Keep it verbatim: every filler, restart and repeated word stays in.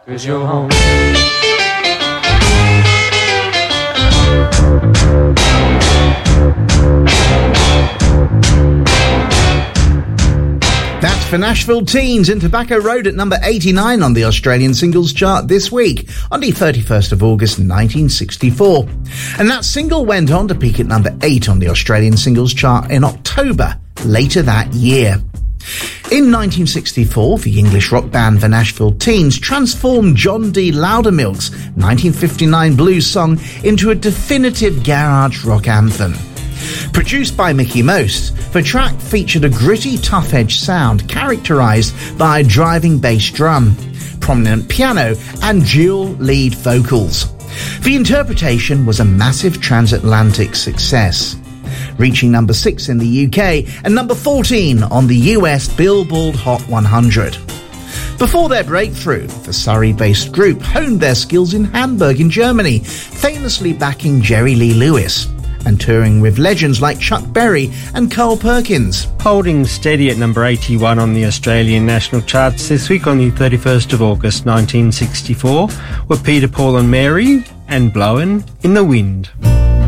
'cause you're home. That's for Nashville Teens in Tobacco Road at number eighty-nine on the Australian singles chart this week, on the thirty-first of August nineteen sixty-four. And that single went on to peak at number eight on the Australian singles chart in October later that year. In nineteen sixty-four, the English rock band The Nashville Teens transformed John D. Loudermilk's nineteen fifty-nine blues song into a definitive garage rock anthem. Produced by Mickey Most, the track featured a gritty, tough-edged sound characterised by a driving bass drum, prominent piano and dual lead vocals. The interpretation was a massive transatlantic success, reaching number six in the U K and number fourteen on the U S Billboard Hot one hundred. Before their breakthrough, the Surrey-based group honed their skills in Hamburg in Germany, famously backing Jerry Lee Lewis, and touring with legends like Chuck Berry and Carl Perkins. Holding steady at number eighty-one on the Australian national charts this week on the thirty-first of August nineteen sixty-four were Peter, Paul and Mary and Blowin' in the Wind.